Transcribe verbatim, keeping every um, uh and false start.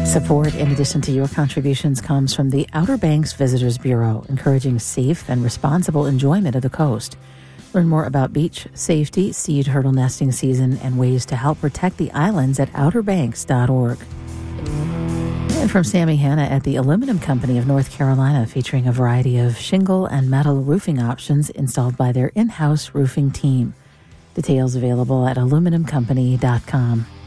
Support, in addition to your contributions, comes from the Outer Banks Visitors Bureau, encouraging safe and responsible enjoyment of the coast. Learn more about beach safety, sea turtle nesting season, and ways to help protect the islands at outer banks dot org. And from Sammy Hanna at the Aluminum Company of North Carolina, featuring a variety of shingle and metal roofing options installed by their in-house roofing team. Details available at aluminum company dot com.